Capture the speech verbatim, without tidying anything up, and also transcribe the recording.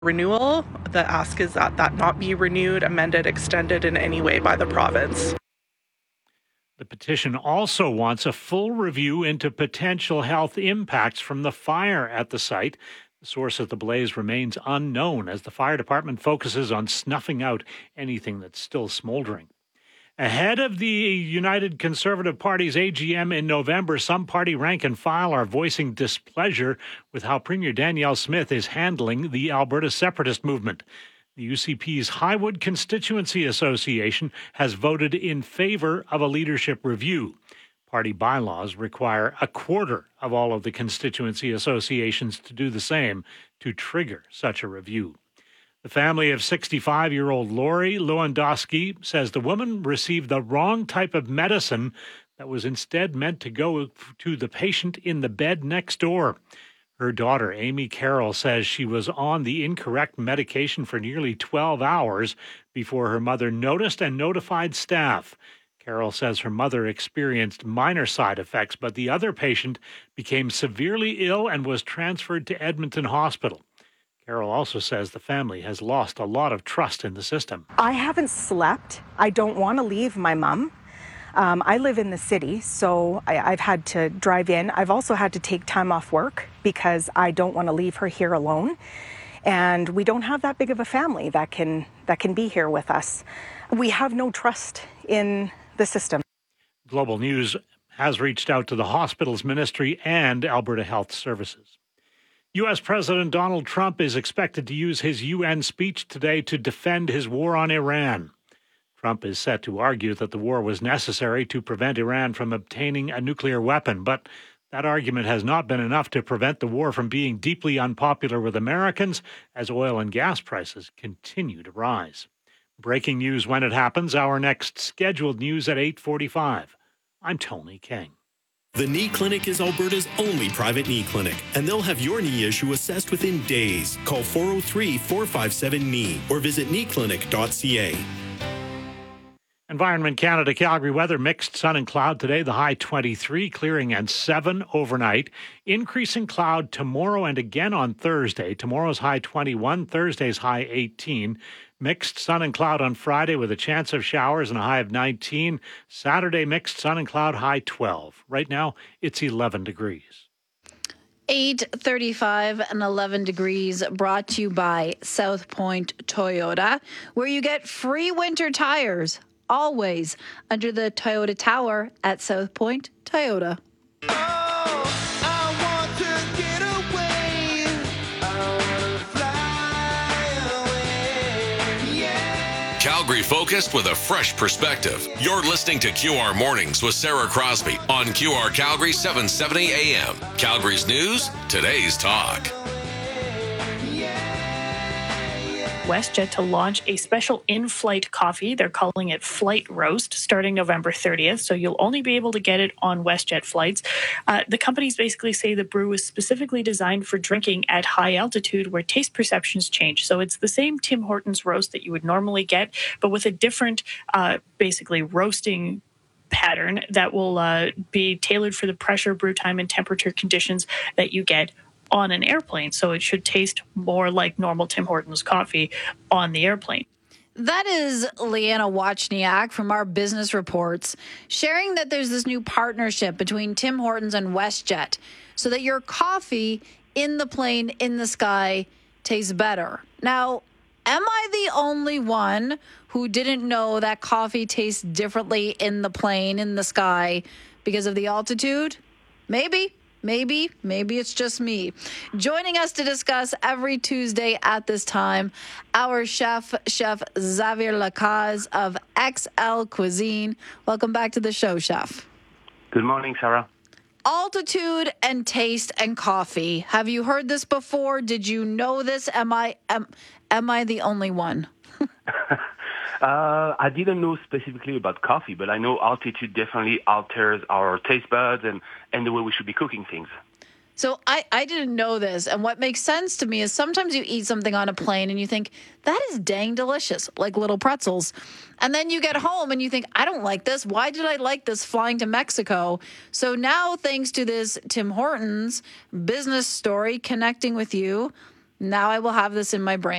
renewal. The ask is that that not be renewed, amended, extended in any way by the province. The petition also wants a full review into potential health impacts from the fire at the site. The source of the blaze remains unknown as the fire department focuses on snuffing out anything that's still smoldering. Ahead of the United Conservative Party's A G M in November, some party rank and file are voicing displeasure with how Premier Danielle Smith is handling the Alberta separatist movement. The U C P's Highwood Constituency Association has voted in favor of a leadership review. Party bylaws require a quarter of all of the constituency associations to do the same to trigger such a review. The family of sixty-five-year-old Lori Lewandowski says the woman received the wrong type of medicine that was instead meant to go to the patient in the bed next door. Her daughter, Amy Carroll, says she was on the incorrect medication for nearly twelve hours before her mother noticed and notified staff. Carroll says her mother experienced minor side effects, but the other patient became severely ill and was transferred to Edmonton Hospital. Carroll also says the family has lost a lot of trust in the system. I haven't slept. I don't want to leave my mom. Um, I live in the city, so I, I've had to drive in. I've also had to take time off work because I don't want to leave her here alone. And we don't have that big of a family that can that can be here with us. We have no trust in the system. Global News has reached out to the hospitals ministry and Alberta Health Services. U S President Donald Trump is expected to use his U N speech today to defend his war on Iran. Trump is set to argue that the war was necessary to prevent Iran from obtaining a nuclear weapon, but that argument has not been enough to prevent the war from being deeply unpopular with Americans as oil and gas prices continue to rise. Breaking news when it happens, our next scheduled news at eight forty-five. I'm Tony King. The Knee Clinic is Alberta's only private knee clinic, and they'll have your knee issue assessed within days. Call four oh three, four five seven, K N E E or visit knee clinic dot c a. Environment Canada Calgary weather, mixed sun and cloud today, the high twenty-three, clearing and seven overnight. Increasing cloud tomorrow and again on Thursday. Tomorrow's high twenty-one, Thursday's high eighteen. Mixed sun and cloud on Friday with a chance of showers and a high of nineteen. Saturday, mixed sun and cloud, high twelve. Right now, it's eleven degrees. eight thirty-five and eleven degrees, brought to you by South Point Toyota, where you get free winter tires, always under the Toyota Tower at South Point Toyota. Calgary focused with a fresh perspective. You're listening to Q R Mornings with Sarah Crosby on Q R Calgary seven seventy A M. Calgary's news, today's talk. WestJet to launch a special in-flight coffee. They're calling it Flight Roast, starting November thirtieth. So you'll only be able to get it on WestJet flights. Uh, the companies basically say the brew is specifically designed for drinking at high altitude where taste perceptions change. So it's the same Tim Hortons roast that you would normally get, but with a different, uh, basically roasting pattern that will uh, be tailored for the pressure, brew time, and temperature conditions that you get on an airplane. So it should taste more like normal Tim Hortons coffee on the airplane. That is Leanna Wachniak from our business reports, sharing that there's this new partnership between Tim Hortons and WestJet so that your coffee in the plane, in the sky, tastes better. Now, am I the only one who didn't know that coffee tastes differently in the plane, in the sky, because of the altitude? Maybe. Maybe, maybe it's just me. Joining us to discuss every Tuesday at this time, our chef, Chef Xavier Lacaze of X L Cuisine. Welcome back to the show, Chef. Good morning, Sarah. Altitude and taste and coffee. Have you heard this before? Did you know this? Am I am, am I the only one? Uh, I didn't know specifically about coffee, but I know altitude definitely alters our taste buds and, and the way we should be cooking things. So I, I didn't know this. And what makes sense to me is sometimes you eat something on a plane and you think, that is dang delicious, like little pretzels. And then you get home and you think, I don't like this. Why did I like this flying to Mexico? So now, thanks to this Tim Hortons business story connecting with you, Now I will have this in my brain.